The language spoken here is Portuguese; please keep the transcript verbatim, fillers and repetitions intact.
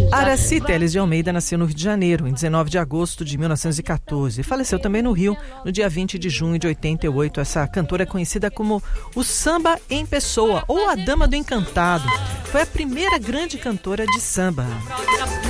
Aracy Teles de Almeida nasceu no Rio de Janeiro, em dezenove de agosto de mil novecentos e catorze. Faleceu também no Rio, no dia vinte de junho de oitenta e oito. Essa cantora é conhecida como o samba em pessoa, ou a Dama do Encantado. Foi a primeira grande cantora de samba.